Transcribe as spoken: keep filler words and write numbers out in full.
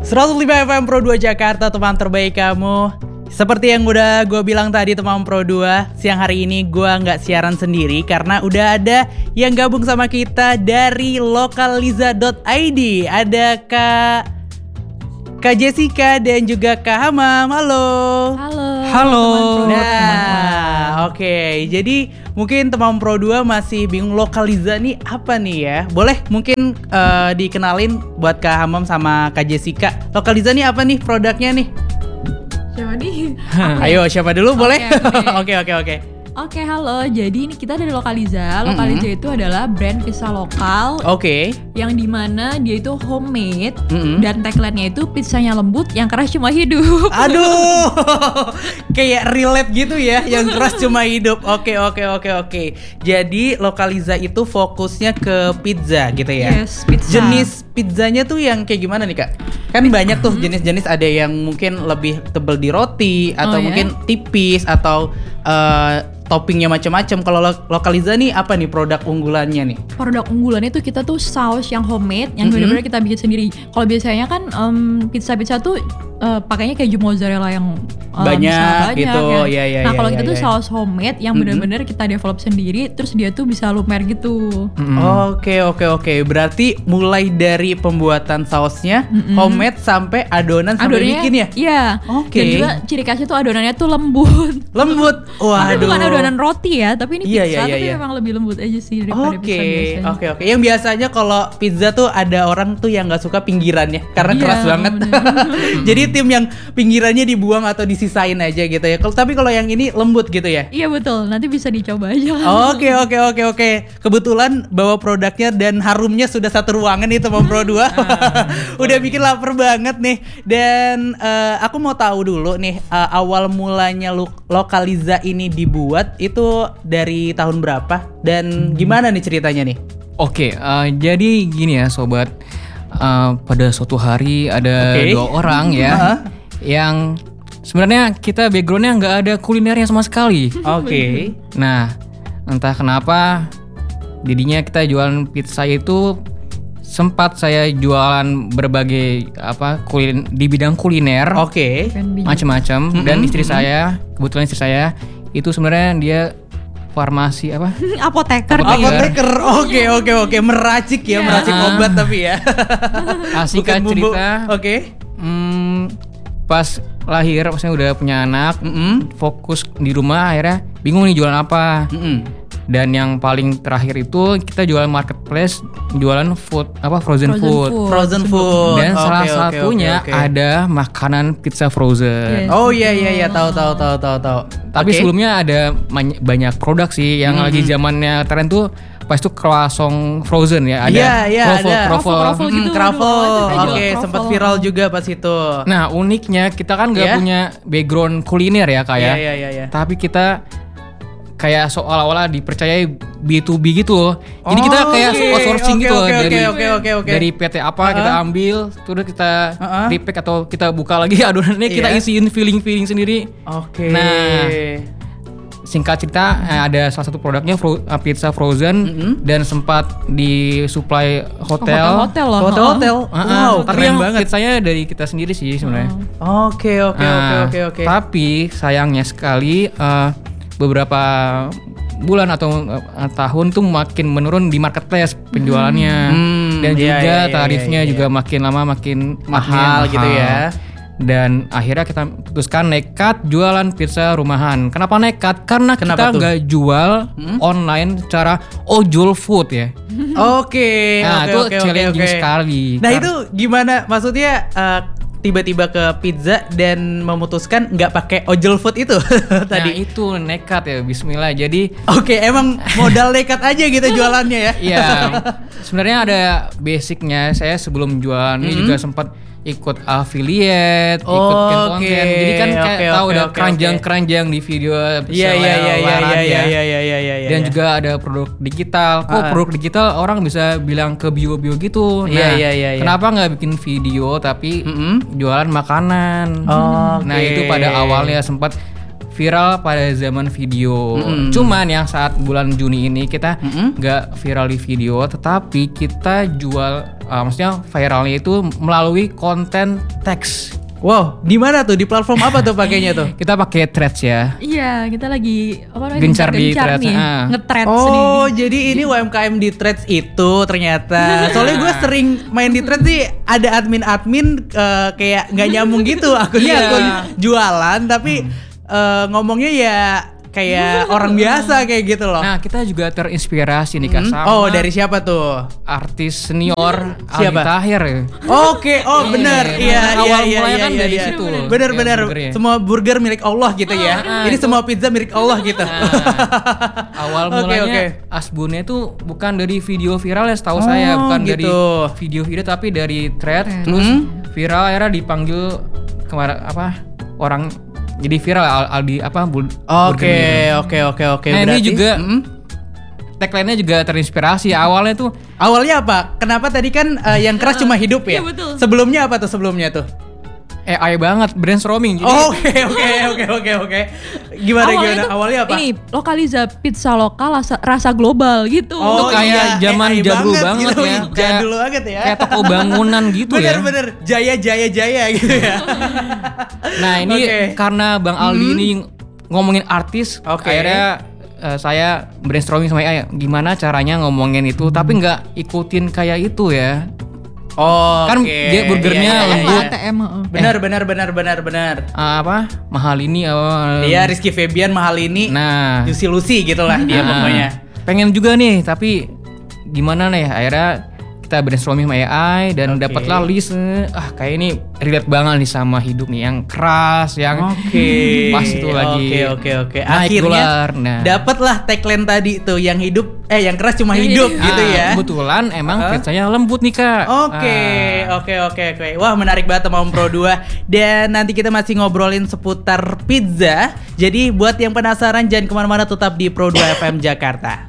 seratus lima F M Pro dua Jakarta, teman terbaik kamu. Seperti yang udah gue bilang tadi teman Pro dua, siang hari ini gue gak siaran sendiri karena udah ada yang gabung sama kita dari lokaliza dot i d. Ada Kak Kak Jessica dan juga Kak Hamam. Halo. Halo. Halo. Nah, oke. Okay. Jadi mungkin teman Pro dua masih bingung lokaliza nih apa nih ya? Boleh mungkin uh, dikenalin buat Kak Hamam sama Kak Jessica. Lokaliza nih apa nih produknya nih? Siapa nih? Ayo siapa dulu boleh? Oke oke oke. Oke, halo. Jadi ini kita dari Lokaliza. Lokaliza mm-hmm. itu adalah brand pizza lokal. Oke. Okay. Yang dimana dia itu homemade mm-hmm. dan tagline-nya itu pizzanya lembut, yang keras cuma hidup. Aduh, kayak relate gitu ya, yang keras cuma hidup. Oke oke oke oke. Jadi Lokaliza itu fokusnya ke pizza gitu ya? Yes, pizza. Jenis pizzanya tuh yang kayak gimana nih Kak? Kan banyak tuh jenis-jenis, ada yang mungkin lebih tebal di roti atau oh, mungkin ya? tipis atau uh, toppingnya macam-macam. Kalau lo- Lokaliza nih apa nih produk unggulannya nih? Produk unggulannya tuh kita tuh saus yang homemade, yang mm-hmm. benar-benar kita bikin sendiri. Kalau biasanya kan um, pizza-pizza tuh uh, pakainya keju mozzarella yang um, banyak, banyak gitu. Ya. Ya, ya, nah ya, kalau ya, kita ya, tuh ya. saus homemade yang mm-hmm. benar-benar kita develop sendiri, terus dia tuh bisa lumer gitu. Mm-hmm. Oke oke oke. Berarti mulai dari pembuatan sausnya mm-hmm. homemade sampai adonan sampai adonannya, bikin ya? Iya. Oke. Dan juga ciri khasnya tuh adonannya tuh lembut. Lembut. Waduh. Tapi bukan adonan roti ya, tapi ini pizza, iya, iya, iya, tapi iya. memang lebih lembut aja sih daripada okay, pizza biasanya. Oke, oke, oke. Yang biasanya kalau pizza tuh ada orang tuh yang nggak suka pinggirannya karena iya, keras banget. Jadi tim yang pinggirannya dibuang atau disisain aja gitu ya. Tapi kalau yang ini lembut gitu ya? Iya betul, nanti bisa dicoba aja. Oke, oke, oke, oke. Kebetulan bawa produknya dan harumnya sudah satu ruangan nih teman Pro dua. Udah bikin lapar banget nih. Dan uh, aku mau tahu dulu nih uh, awal mulanya lo- Lokaliza ini dibuat itu dari tahun berapa dan gimana nih ceritanya nih? Oke, uh, jadi gini ya sobat, uh, pada suatu hari ada okay. dua orang ya uh-huh. yang sebenarnya kita backgroundnya nggak ada kulinernya sama sekali. Oke. Okay. Nah, entah kenapa jadinya kita jualan pizza itu sempat saya jualan berbagai apa kulin di bidang kuliner. Oke. Okay. Macam-macam mm-hmm. dan istri saya, kebetulan istri saya itu sebenarnya dia farmasi apa? Apoteker. Apoteker. Oke oke oke, meracik ya, yeah. meracik obat tapi ya. Singkat cerita. Oke. Okay. Hmm, pas lahir, pasnya udah punya anak, mm-hmm. fokus di rumah akhirnya bingung nih jualan apa. Mm-hmm. Dan yang paling terakhir itu kita jualan marketplace, jualan food apa frozen, frozen food. food. Frozen food. Dan okay, salah okay, satunya okay, okay. ada makanan pizza frozen. Yes. Oh iya iya iya tahu tahu tahu tahu tahu. Tapi okay. sebelumnya ada banyak, banyak produk sih yang mm-hmm. lagi zamannya tren tuh. Pas itu croissant frozen ya, ada yeah, yeah, croffle, ada. croffle, croffle gitu. Hmm, croffle. Oke, okay, croffle. sempat viral juga pas itu. Nah, uniknya kita kan nggak yeah? punya background kuliner ya kayak. Yeah, yeah, yeah, yeah. Tapi kita kayak seolah-olah dipercayai B to B gitu loh. Jadi oh, kita kayak okay. outsourcing okay, gitu okay, dari okay, okay, okay, okay. dari P T apa uh-huh. kita ambil, terus kita uh-huh. repack atau kita buka lagi adonannya, yeah. kita isiin filling-filling sendiri. Oke. Okay. Nah, singkat cerita mm-hmm. ada salah satu produknya fro- pizza frozen mm-hmm. dan sempat disuplai hotel. Hotel loh. Hotel-hotel. Uh-huh. Wow, tapi keren yang banget. pizzanya dari kita sendiri sih sebenarnya. Oke, oke, oke, oke, oke. Tapi sayangnya sekali uh, beberapa bulan atau uh, tahun tuh makin menurun di marketplace penjualannya hmm, dan iya, juga iya, iya, tarifnya iya, iya. juga makin lama makin mahal, mahal gitu ya. Dan akhirnya kita putuskan nekat jualan pizza rumahan. Kenapa nekat? Karena Kenapa kita nggak jual hmm? online secara ojol food ya. Oke. Nah okay, itu okay, challenging okay, okay. sekali. Nah Kar- itu gimana? Maksudnya uh, tiba-tiba ke pizza dan memutuskan nggak pakai ojol food itu tadi. Nah itu nekat ya, bismillah. Jadi oke, okay, emang modal nekat aja gitu jualannya ya. Iya. Sebenarnya ada basicnya. Saya sebelum jualan mm-hmm. ini juga sempat ikut affiliate, oh, ikut konten. Okay. Jadi kan kayak okay, tahu okay, ada okay, keranjang-keranjang di video Iya iya iya iya iya iya iya. Dan juga ada produk digital. Kok uh. produk digital orang bisa bilang ke bio-bio gitu. Nah, yeah, yeah, yeah, yeah. kenapa nggak bikin video tapi mm-hmm. jualan makanan? Oh, nah okay. itu pada awalnya sempat viral pada zaman video. Mm-hmm. Cuman yang saat bulan Juni ini kita nggak mm-hmm. viral di video, tetapi kita jual, uh, maksudnya viralnya itu melalui konten teks. Wow, di mana tuh? Di platform apa tuh pakainya tuh? Kita pakai Threads ya. Iya, kita lagi apa namanya? Gencar di Threads. nih, Ah. nge-threads Oh, nih. jadi ini U M K M di Threads itu ternyata. Soalnya gue sering main di Threads sih, ada admin-admin uh, kayak nggak nyambung gitu. Akunnya Iya. akun jualan, tapi uh, ngomongnya ya kayak orang biasa kayak gitu loh. Nah, kita juga terinspirasi nih Kak Hmm? sama Oh, dari siapa tuh? artis senior Siapa? Aldi Tahir. Oke, oh benar. Iya, iya, Awal iya, mulanya iya, kan iya, dari iya. situ. Benar, Ya, benar. burgernya. Semua burger milik Allah gitu ya. Ah, Ini itu. semua pizza milik Allah gitu. Nah, awal Oke, mulanya oke. Asbunnya itu bukan dari video viral ya, setahu Oh, saya bukan gitu. dari video-video tapi dari thread, terus Hmm. viral akhirnya dipanggil kemarin apa orang jadi viral Al- Aldi apa bul Oke, burgernya. oke, oke, oke. Nah, ini Berarti- juga Mm. tagline-nya juga terinspirasi. Awalnya tuh Awalnya apa? Kenapa tadi kan uh, yang keras cuma hidup ya? Iya, betul. Sebelumnya apa tuh sebelumnya tuh? A I banget, brainstorming. Jadi Oke, oke, oke, oke, oke. Gimana gimana? tuh Awalnya apa? Ini lokaliza pizza lokal rasa, rasa global gitu. Itu kayak zaman A I jadul banget gitu, ya. Jadul banget ya. kayak toko bangunan gitu bener, ya. Bener, jaya, jaya, jaya gitu ya. Nah, ini Oke. karena Bang Aldi ini ngomongin artis, Oke. akhirnya eh, saya brainstorming sama A I gimana caranya ngomongin itu, tapi nggak ikutin kayak itu ya. Oh, Kan oke. dia burgernya Iya, iya, lembut. iya. A T M. heeh. Benar, benar, benar, benar, benar. Ah, apa mahal ini oh, Iya, Rizky Febian mahal ini. nah Juicy Lucy gitulah dia nah, pokoknya. pengen juga nih, tapi gimana nih, akhirnya kita brainstorming sama A I dan Oke. dapatlah list. eh, ah kayak ini relate banget nih sama hidup nih, yang keras, yang Oke. pas itu lagi Oke, oke, oke. naik Akhirnya dolar. Nah, dapatlah tagline tadi tuh, yang hidup eh yang keras cuma Iya, hidup iya. gitu ah, ya. kebetulan emang Hah? pizzanya lembut nih Kak. Oke, Ah. oke, oke, oke. Wah, menarik banget sama Om Pro dua. Dan nanti kita masih ngobrolin seputar pizza. Jadi buat yang penasaran jangan kemana-mana, tetap di Pro dua F M Jakarta.